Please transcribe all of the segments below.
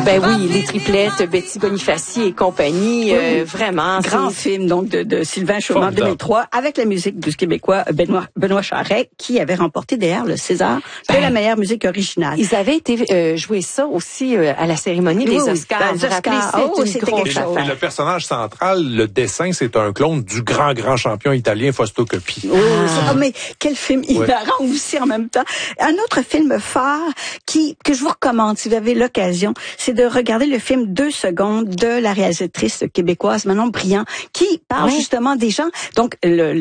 Ben oui, les triplettes, Betty Bonifaci et compagnie, vraiment. Grand film donc de Sylvain Chaumont en 2003 avec la musique du Québécois Benoît Charest qui avait remporté d'ailleurs le César de la meilleure musique originale. Ils avaient été jouer ça aussi à la cérémonie des Oscars. Les Oscars. C'était quelque chose. Et le personnage central, le dessin, c'est un clone du grand champion italien Fausto Coppi. Mais quel film hilarant aussi en même temps. Un autre film phare que je vous recommande si vous avez l'occasion, c'est de regarder le film 2 secondes de la réalisatrice québécoise Manon Brillant qui parle justement des gens. Donc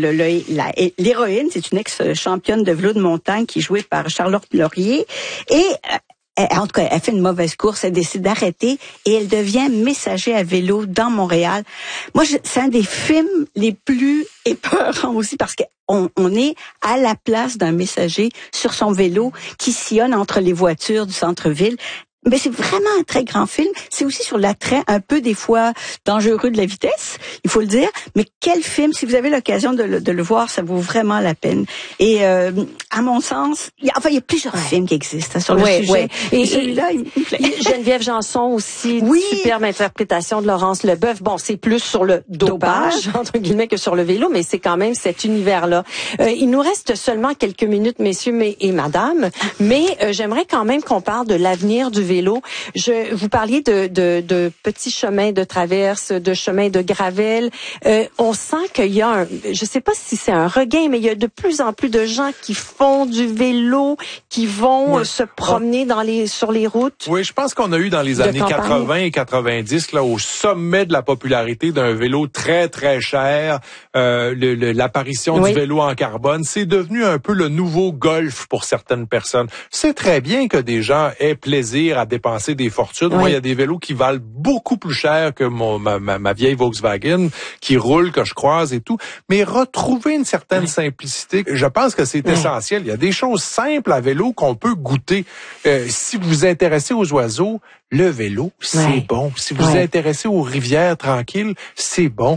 l'héroïne, c'est une ex-championne de vélo de montagne qui est jouée par Charlotte Laurier et en tout cas, elle fait une mauvaise course, elle décide d'arrêter et elle devient messager à vélo dans Montréal. Moi, c'est un des films les plus épeurants aussi parce qu'on est à la place d'un messager sur son vélo qui sillonne entre les voitures du centre-ville. Mais c'est vraiment un très grand film. C'est aussi sur l'attrait un peu des fois dangereux de la vitesse, il faut le dire. Mais quel film, si vous avez l'occasion de le voir, ça vaut vraiment la peine. Et à mon sens, il y a plusieurs films qui existent sur le sujet. Et celui-là, il me plaît. Geneviève Janson aussi, superbe interprétation de Laurence Leboeuf. Bon, c'est plus sur le dopage, entre guillemets, que sur le vélo, mais c'est quand même cet univers-là. Il nous reste seulement quelques minutes, messieurs et madame, mais j'aimerais quand même qu'on parle de l'avenir du vélo. Vous parliez de petits chemins de traverse, de chemins de gravel. On sent qu'il y a je sais pas si c'est un regain, mais il y a de plus en plus de gens qui font du vélo, qui vont se promener sur les routes. Oui, je pense qu'on a eu dans les années 80 et 90, là, au sommet de la popularité d'un vélo très, très cher, l'apparition du vélo en carbone. C'est devenu un peu le nouveau golf pour certaines personnes. C'est très bien que des gens aient plaisir à dépenser des fortunes. Moi, il y a des vélos qui valent beaucoup plus cher que ma vieille Volkswagen qui roule, que je croise et tout. Mais retrouver une certaine simplicité, je pense que c'est essentiel. Il y a des choses simples à vélo qu'on peut goûter. Si vous vous intéressez aux oiseaux, le vélo, c'est bon. Si vous vous intéressez aux rivières tranquilles, c'est bon.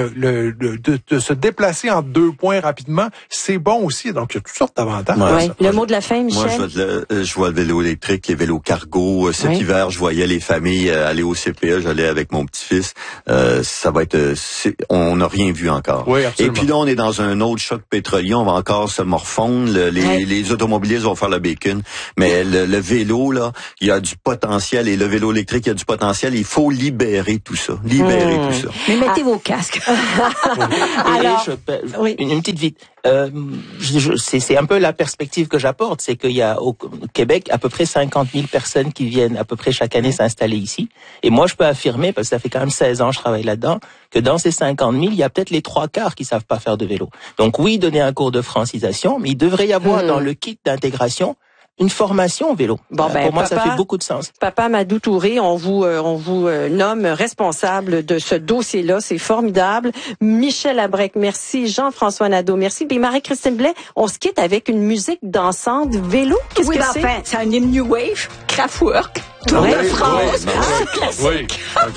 De se déplacer en 2 points rapidement, c'est bon aussi. Donc, il y a toutes sortes d'avantages. Le mot de la fin, Michel? Moi, je vois le vélo électrique, les vélos cargo. Cet hiver, je voyais les familles aller au CPE. J'allais avec mon petit-fils. Ça va être... on n'a rien vu encore. Oui, absolument. Et puis là, on est dans un autre choc pétrolier. On va encore se morfondre. Les automobilistes vont faire le bacon. Mais le vélo, là, il y a du potentiel. Et le vélo électrique, il y a du potentiel. Il faut libérer tout ça. Tout ça. Mais mettez vos casques. Alors, une petite vite. C'est un peu la perspective que j'apporte, c'est qu'il y a au Québec à peu près 50 000 personnes qui viennent à peu près chaque année s'installer ici. Et moi, je peux affirmer, parce que ça fait quand même 16 ans que je travaille là-dedans, que dans ces 50 000, il y a peut-être les 3/4 qui savent pas faire de vélo. Donc oui, donner un cours de francisation, mais il devrait y avoir dans le kit d'intégration une formation au vélo. Bon, pour moi, ça fait beaucoup de sens. Papa Madou Touré, on vous nomme responsable de ce dossier-là. C'est formidable. Michel Labrec, merci. Jean-François Nadeau, merci. Puis Marie-Christine Blais, on se quitte avec une musique dansante vélo. Qu'est-ce que c'est? C'est un hymne New Wave, Kraftwerk, Tour de France. Classique.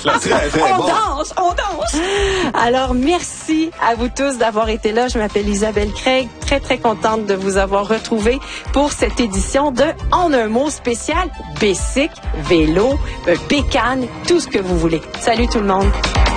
On danse. Alors, merci à vous tous d'avoir été là. Je m'appelle Isabelle Craig. Très, très contente de vous avoir retrouvé pour cette édition de En un mot spécial bicycle, vélo, bécane, tout ce que vous voulez. Salut tout le monde.